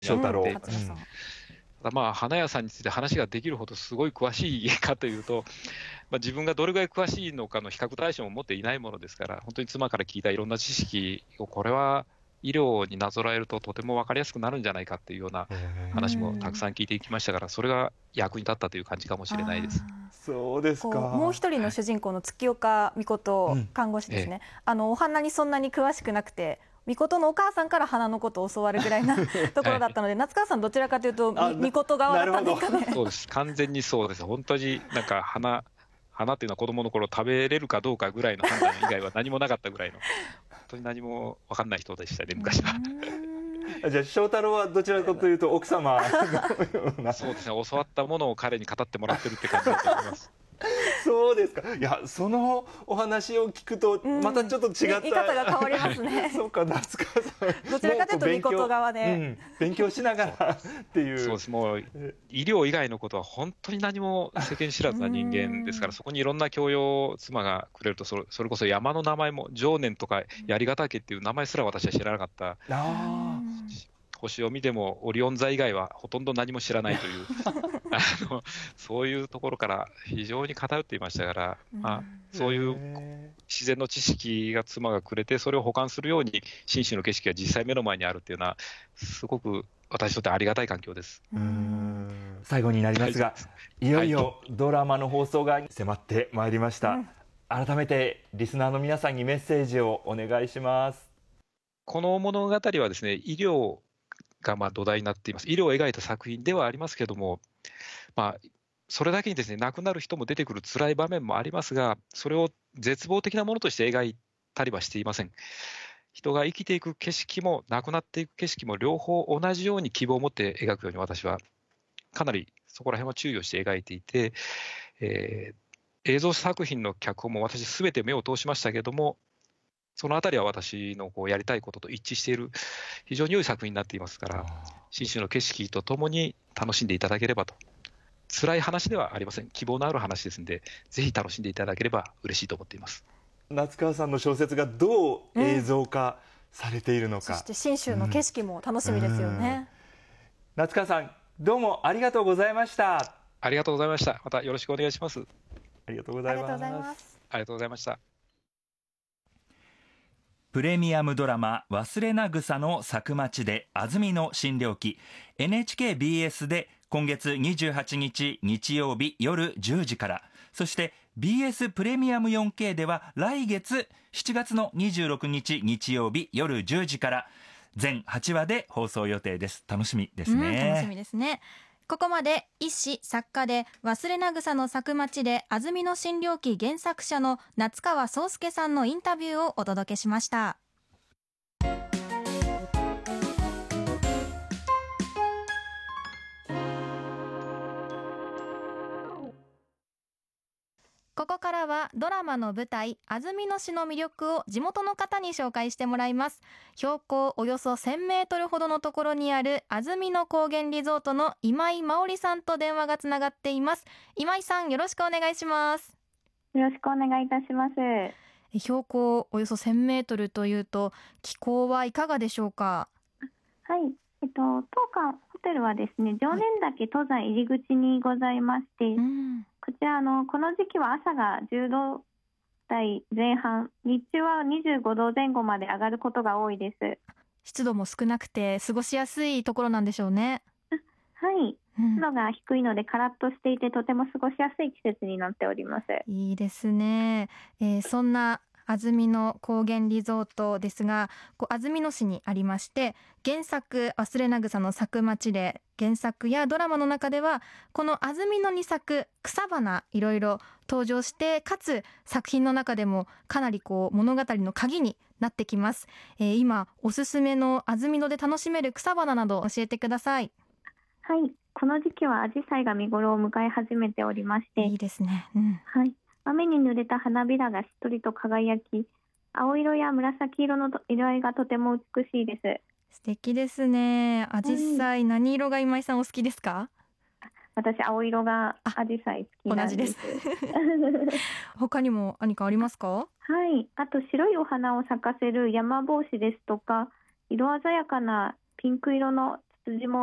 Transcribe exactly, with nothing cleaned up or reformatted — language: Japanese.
翔太郎、 うん桂さん、 ただまあ花屋さんについて話ができるほどすごい詳しいかというと、まあ、自分がどれぐらい詳しいのかの比較対象も持っていないものですから、本当に妻から聞いたいろんな知識を、これは医療になぞらえるととても分かりやすくなるんじゃないかっていうような話もたくさん聞いていきましたから、それが役に立ったという感じかもしれないです。 そうですか。 もう一人の主人公の月岡美琴看護師ですね、うんええ、あのお花にそんなに詳しくなくて、美琴のお母さんから花のことを教わるぐらいなところだったので、はい、夏川さんどちらかというと美琴側だったんですかね。 そうです、完全にそうです。本当になんか花花っていうのは子供の頃食べれるかどうかぐらいの判断以外は何もなかったぐらいの本当に何も分かんない人でしたね、昔は。 じゃあ翔太郎はどちらかというと奥様のようなそうですね、教わったものを彼に語ってもらってるって感じだと思います。 そうですか。いや、そのお話を聞くとまたちょっと違った、うん、 言い方が変わりますね。 そうか、夏川さんどちらかというと美琴側で、うん、 勉強しながらっていう。 そうです。もう医療以外のことは本当に何も世間知らずな人間ですから、そこにいろんな教養を妻がくれると、それ、それこそ山の名前も常念とか槍ヶ岳っていう名前すら私は知らなかった。あ星を見てもオリオン座以外はほとんど何も知らないというあのそういうところから非常に偏っていましたから、まあ、そういう自然の知識が妻がくれて、それを補完するように信州の景色が実際目の前にあるっていうのはすごく私にとってありがたい環境です。 うーん、最後になりますが、いよいよドラマの放送が迫ってまいりました、はい、改めてリスナーの皆さんにメッセージをお願いします。 この物語はですね、医療がまあ土台になっています。医療を描いた作品ではありますけれども、まあ、それだけにですね、亡くなる人も出てくる辛い場面もありますが、それを絶望的なものとして描いたりはしていません。人が生きていく景色も亡くなっていく景色も両方同じように希望を持って描くように、私はかなりそこら辺は注意をして描いていて、えー、映像作品の脚本も私すべて目を通しましたけれども、そのあたりは私のこうやりたいことと一致している非常に良い作品になっていますから、信州の景色とともに楽しんでいただければと。辛い話ではありません。希望のある話ですので、ぜひ楽しんでいただければ嬉しいと思っています。 夏川さんの小説がどう映像化されているのか、 うん、そして信州の景色も楽しみですよね、 うん、夏川さん、どうもありがとうございました。 ありがとうございました。またよろしくお願いします。 ありがとうございます。 ありがとうございます。 ありがとうございました。 プレミアムドラマ忘れな草の咲く街で安曇野診療記、 エヌエイチケービーエス で今月にじゅうはちにち日曜日夜じゅうじから、そして ビーエス プレミアム よんケー では来月しちがつのにじゅうろくにち日曜日夜じゅうじから全はちわで放送予定です。楽しみですね、 うん、楽しみですね。ここまで医師作家で忘れな草の咲く街で安曇野診療記原作者の夏川宗介さんのインタビューをお届けしました。ここからはドラマの舞台安曇野市の魅力を地元の方に紹介してもらいます。標高およそせんメートルほどのところにある安曇野高原リゾートの今井真織さんと電話がつながっています。今井さん、よろしくお願いします。 よろしくお願いいたします。 標高およそせんメートルというと気候はいかがでしょうか？ はい、えっと、当館ホテルはですね、常念岳登山入り口にございまして、はい、うん、こちらあのこの時期は朝がじゅうどだいぜん半、日中はにじゅうごどぜん後まで上がることが多いです。 湿度も少なくて過ごしやすいところなんでしょうね。 はい、湿度が低いのでカラッとしていてとても過ごしやすい季節になっております。 いいですね、えー、そんな安曇野高原リゾートですが、こう安曇野市にありまして、原作忘れな草の咲く街で原作やドラマの中ではこの安曇野に咲く草花いろいろ登場して、かつ作品の中でもかなりこう物語の鍵になってきます、えー、今おすすめの安曇野で楽しめる草花など教えてください。 はい、この時期はアジサイが見頃を迎え始めておりまして、 いいですね、うん、 はい、雨に濡れた花びらがしっとりと輝き、青色や紫色の色合いがとても美しいです。 素敵ですね。アジサイ、何色が今井さんお好きですか？ 私青色がアジサイ好きなんです。 同じです他にも何かありますか？ はい、あと白いお花を咲かせる山帽子ですとか、色鮮やかなピンク色の羊も